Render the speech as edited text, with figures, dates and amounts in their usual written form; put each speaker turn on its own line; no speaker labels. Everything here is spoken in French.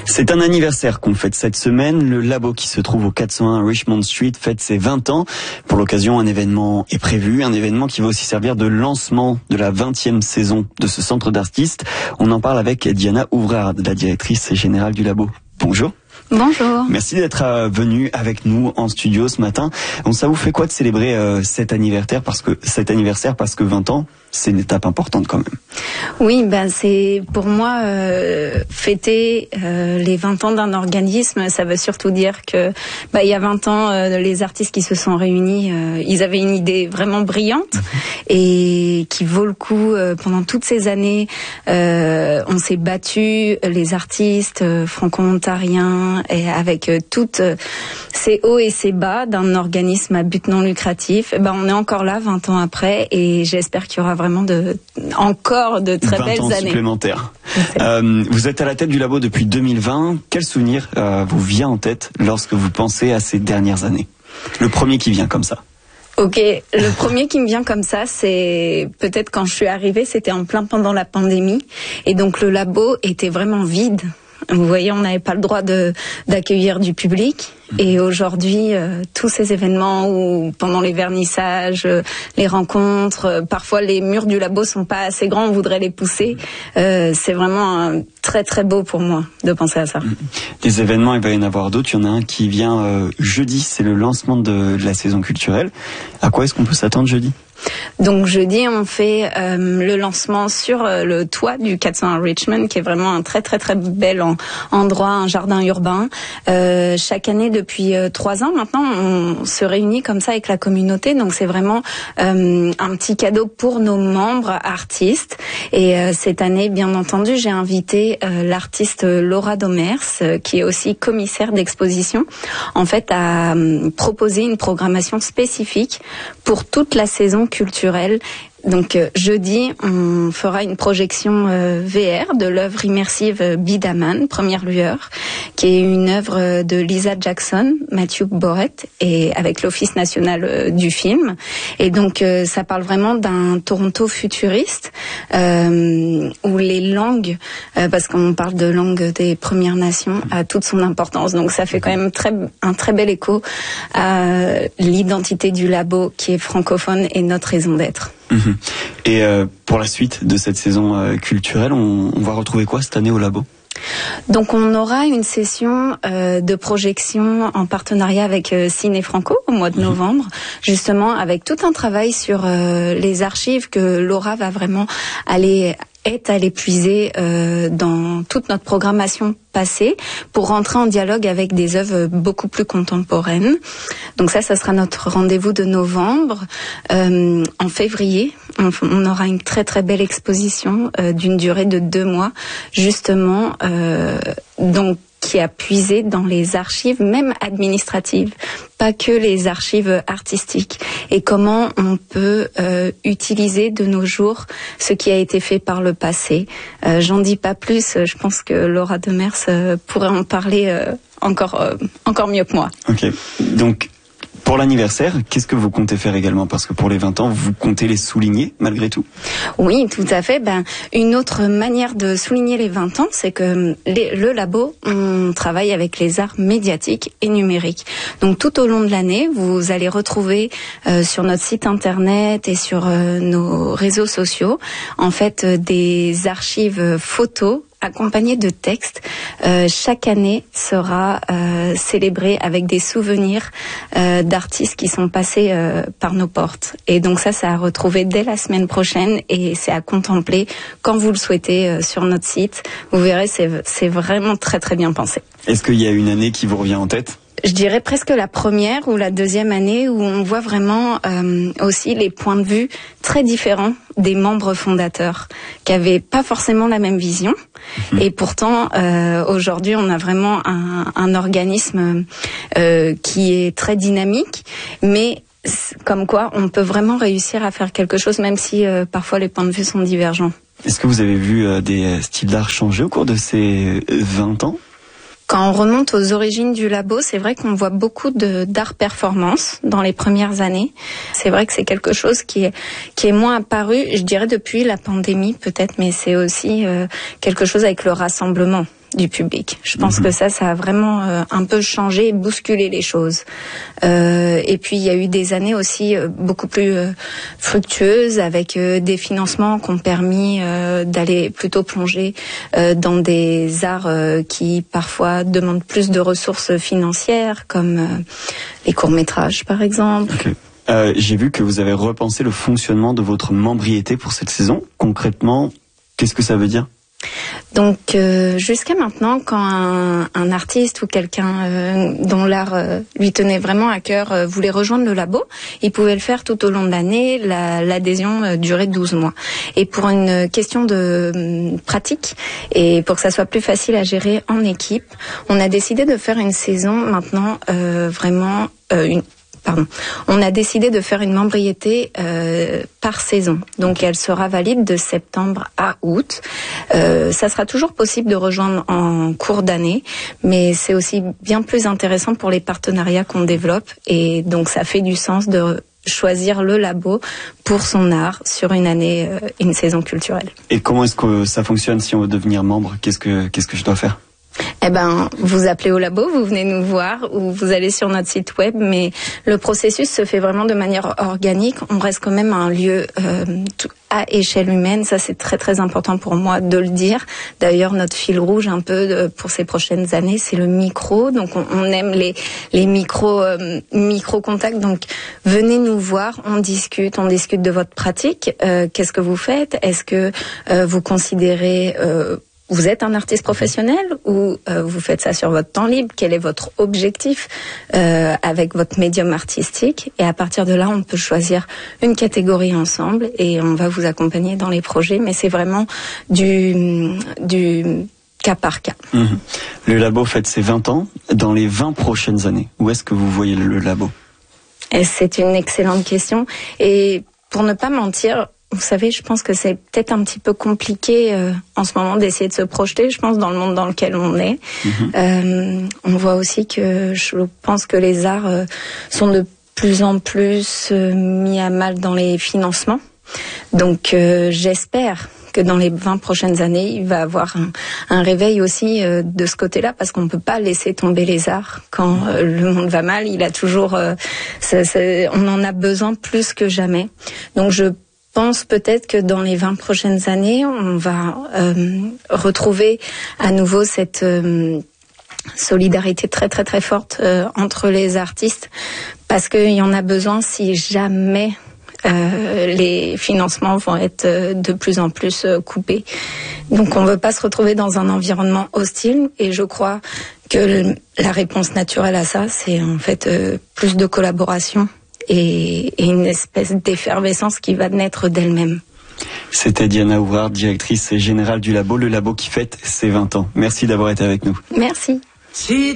C'est un anniversaire qu'on fête cette semaine. Le labo qui se trouve au 401 Richmond Street fête ses 20 ans. Pour l'occasion, un événement est prévu, un événement qui va aussi servir de lancement de la 20e saison de ce centre d'artistes. On en parle avec Diana Ouvrard, la directrice générale du labo. Bonjour.
Bonjour.
Merci d'être venu avec nous en studio ce matin. Ça vous fait quoi de célébrer cet anniversaire parce que 20 ans, c'est une étape importante quand même.
Oui, c'est pour moi fêter les 20 ans d'un organisme, ça veut surtout dire que il y a 20 ans les artistes qui se sont réunis, ils avaient une idée vraiment brillante et qui vaut le coup pendant toutes ces années. On s'est battu, les artistes franco-ontariens, et avec toutes ces hauts et ces bas d'un organisme à but non lucratif. On est encore là 20 ans après et j'espère qu'il y aura vraiment encore de très belles années.
20 ans supplémentaires. Vous êtes à la tête du labo depuis 2020. Quel souvenir vous vient en tête lorsque vous pensez à ces dernières années? Le premier qui vient comme ça.
Ok, le premier qui me vient comme ça, c'est peut-être quand je suis arrivée, c'était en plein pendant la pandémie. Et donc le labo était vraiment vide. Vous voyez, on n'avait pas le droit d'accueillir du public. Et aujourd'hui, tous ces événements où pendant les vernissages, les rencontres, parfois les murs du labo sont pas assez grands, on voudrait les pousser. C'est vraiment très très beau pour moi de penser à ça.
Des événements, il va y en avoir d'autres. Il y en a un qui vient jeudi, c'est le lancement de la saison culturelle. À quoi est-ce qu'on peut s'attendre jeudi ?
Donc jeudi, on fait le lancement sur le toit du 401 Richmond, qui est vraiment un très très très bel endroit, un jardin urbain. Chaque année depuis 3 ans maintenant, on se réunit comme ça avec la communauté. Donc c'est vraiment un petit cadeau pour nos membres artistes. Et cette année, bien entendu, j'ai invité l'artiste Laura Domers, qui est aussi commissaire d'exposition, en fait, à proposer une programmation spécifique pour toute la saison culturelle. Donc jeudi, on fera une projection VR de l'œuvre immersive Bidaman, Première lueur, qui est une œuvre de Lisa Jackson, Matthew Borrett, et avec l'Office national du film. Et donc ça parle vraiment d'un Toronto futuriste où les langues, parce qu'on parle de langue des Premières Nations, a toute son importance. Donc ça fait quand même un très bel écho à l'identité du labo qui est francophone et notre raison d'être.
Et pour la suite de cette saison culturelle, on va retrouver quoi cette année au labo ?
Donc on aura une session de projection en partenariat avec Ciné Franco au mois de novembre, justement avec tout un travail sur les archives que Laura va vraiment aller puiser dans toute notre programmation passée pour rentrer en dialogue avec des œuvres beaucoup plus contemporaines. Donc ça sera notre rendez-vous de novembre. En février, on aura une très très belle exposition d'une durée de 2 mois, justement, donc qui a puisé dans les archives, même administratives, pas que les archives artistiques, et comment on peut utiliser de nos jours ce qui a été fait par le passé. J'en dis pas plus, je pense que Laura Demers pourrait en parler encore mieux que moi.
Ok, donc pour l'anniversaire, qu'est-ce que vous comptez faire également ? Parce que pour les 20 ans, vous comptez les souligner malgré tout ?
Oui, tout à fait. Une autre manière de souligner les 20 ans, c'est que le labo, on travaille avec les arts médiatiques et numériques. Donc tout au long de l'année, vous allez retrouver sur notre site internet et sur nos réseaux sociaux, en fait, des archives photos accompagné de textes. Chaque année sera célébrée avec des souvenirs d'artistes qui sont passés par nos portes. Et donc ça à retrouver dès la semaine prochaine et c'est à contempler quand vous le souhaitez sur notre site. Vous verrez, c'est vraiment très très bien pensé.
Est-ce qu'il y a une année qui vous revient en tête ?
Je dirais presque la première ou la deuxième année où on voit vraiment aussi les points de vue très différents des membres fondateurs qui avaient pas forcément la même vision. Et pourtant, aujourd'hui, on a vraiment un organisme qui est très dynamique, mais comme quoi on peut vraiment réussir à faire quelque chose même si parfois les points de vue sont divergents.
Est-ce que vous avez vu des styles d'art changer au cours de ces 20 ans ?
Quand on remonte aux origines du labo, c'est vrai qu'on voit beaucoup d'art performance dans les premières années. C'est vrai que c'est quelque chose qui est moins apparu, je dirais depuis la pandémie peut-être, mais c'est aussi quelque chose avec le rassemblement. du public. Je pense que ça a vraiment un peu changé et bousculé les choses. Et puis il y a eu des années aussi beaucoup plus fructueuses avec des financements qui ont permis d'aller plutôt plonger dans des arts qui parfois demandent plus de ressources financières, comme les courts-métrages par exemple.
Okay. J'ai vu que vous avez repensé le fonctionnement de votre membriété pour cette saison. Concrètement, qu'est-ce que ça veut dire ?
Donc jusqu'à maintenant, quand un artiste ou quelqu'un dont l'art lui tenait vraiment à cœur voulait rejoindre le labo, il pouvait le faire tout au long de l'année. L'adhésion durait 12 mois. Et pour une question de pratique et pour que ça soit plus facile à gérer en équipe, on a décidé de faire une saison maintenant on a décidé de faire une membriété par saison. Donc elle sera valide de septembre à août. Ça sera toujours possible de rejoindre en cours d'année, mais c'est aussi bien plus intéressant pour les partenariats qu'on développe. Et donc ça fait du sens de choisir le labo pour son art sur une année, une saison culturelle.
Et comment est-ce que ça fonctionne si on veut devenir membre ? Qu'est-ce que je dois faire ?
Eh ben, vous appelez au labo, vous venez nous voir ou vous allez sur notre site web, mais le processus se fait vraiment de manière organique. On reste quand même un lieu à échelle humaine. Ça, c'est très très important pour moi de le dire. D'ailleurs, notre fil rouge un peu pour ces prochaines années, c'est le micro. Donc, on aime les micro-contacts. Donc, venez nous voir, on discute de votre pratique. Qu'est-ce que vous faites ? Est-ce que vous considérez vous êtes un artiste professionnel ou vous faites ça sur votre temps libre ? Quel est votre objectif avec votre médium artistique ? Et à partir de là, on peut choisir une catégorie ensemble et on va vous accompagner dans les projets. Mais c'est vraiment du cas par cas.
Le labo fête ses 20 ans. Dans les 20 prochaines années, où est-ce que vous voyez le labo ?
C'est une excellente question. Et pour ne pas mentir, vous savez, je pense que c'est peut-être un petit peu compliqué en ce moment d'essayer de se projeter, je pense, dans le monde dans lequel on est. On voit aussi que je pense que les arts sont de plus en plus mis à mal dans les financements. Donc j'espère que dans les 20 prochaines années, il va y avoir un réveil aussi de ce côté-là, parce qu'on ne peut pas laisser tomber les arts. Quand le monde va mal, il a toujours... on en a besoin plus que jamais. Donc je pense peut-être que dans les 20 prochaines années, on va retrouver à nouveau cette solidarité très très très forte entre les artistes, parce qu'il y en a besoin si jamais les financements vont être de plus en plus coupés. Donc on ne veut pas se retrouver dans un environnement hostile, et je crois que la réponse naturelle à ça, c'est en fait plus de collaboration et une espèce d'effervescence qui va naître d'elle-même.
C'était Diana Ouvrard, directrice générale du labo, le labo qui fête ses 20 ans. Merci d'avoir été avec nous.
Merci.